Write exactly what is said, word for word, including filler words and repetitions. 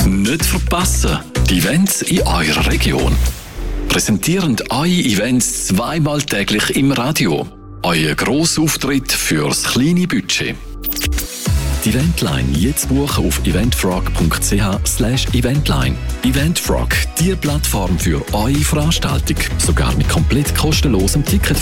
Nicht verpassen, die Events in eurer Region. Präsentierend eure Events zweimal täglich im Radio. Euer Grossauftritt fürs kleine Budget. Die Eventline jetzt buchen auf eventfrog punkt c h slash eventline. Eventfrog, die Plattform für eure Veranstaltung. Sogar mit komplett kostenlosem Ticket.